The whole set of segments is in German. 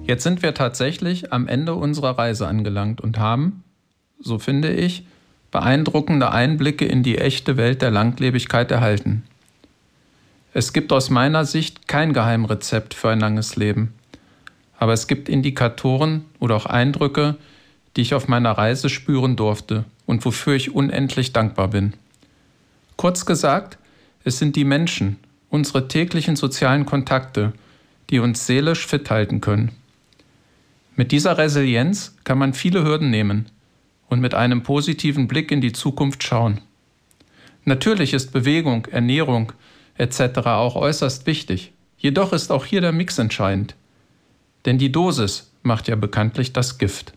Jetzt sind wir tatsächlich am Ende unserer Reise angelangt und haben, so finde ich, beeindruckende Einblicke in die echte Welt der Langlebigkeit erhalten. Es gibt aus meiner Sicht kein Geheimrezept für ein langes Leben, aber es gibt Indikatoren oder auch Eindrücke, die ich auf meiner Reise spüren durfte und wofür ich unendlich dankbar bin. Kurz gesagt, es sind die Menschen, unsere täglichen sozialen Kontakte, die uns seelisch fit halten können. Mit dieser Resilienz kann man viele Hürden nehmen und mit einem positiven Blick in die Zukunft schauen. Natürlich ist Bewegung, Ernährung etc. auch äußerst wichtig. Jedoch ist auch hier der Mix entscheidend. Denn die Dosis macht ja bekanntlich das Gift.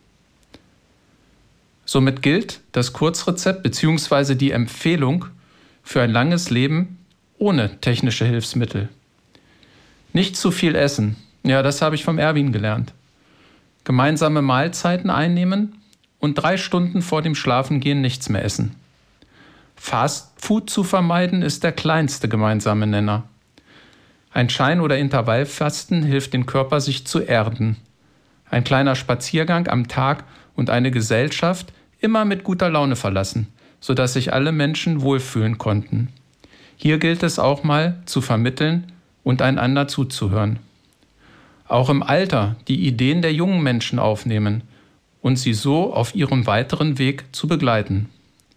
Somit gilt das Kurzrezept bzw. die Empfehlung für ein langes Leben ohne technische Hilfsmittel. Nicht zu viel essen, ja, das habe ich vom Erwin gelernt. Gemeinsame Mahlzeiten einnehmen und 3 Stunden vor dem Schlafengehen nichts mehr essen. Fast Food zu vermeiden ist der kleinste gemeinsame Nenner. Ein Schein- oder Intervallfasten hilft dem Körper, sich zu erden. Ein kleiner Spaziergang am Tag und eine Gesellschaft immer mit guter Laune verlassen, sodass sich alle Menschen wohlfühlen konnten. Hier gilt es auch mal zu vermitteln und einander zuzuhören. Auch im Alter die Ideen der jungen Menschen aufnehmen und sie so auf ihrem weiteren Weg zu begleiten.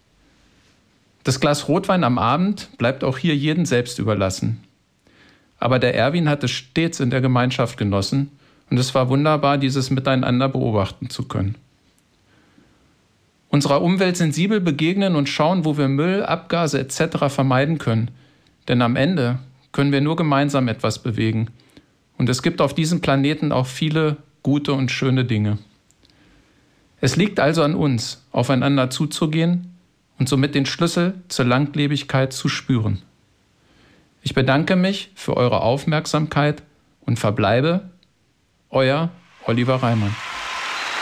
Das Glas Rotwein am Abend bleibt auch hier jedem selbst überlassen. Aber der Erwin hat es stets in der Gemeinschaft genossen und es war wunderbar, dieses Miteinander beobachten zu können. Unserer Umwelt sensibel begegnen und schauen, wo wir Müll, Abgase etc. vermeiden können. Denn am Ende können wir nur gemeinsam etwas bewegen. Und es gibt auf diesem Planeten auch viele gute und schöne Dinge. Es liegt also an uns, aufeinander zuzugehen und somit den Schlüssel zur Langlebigkeit zu spüren. Ich bedanke mich für eure Aufmerksamkeit und verbleibe euer Oliver Reimann.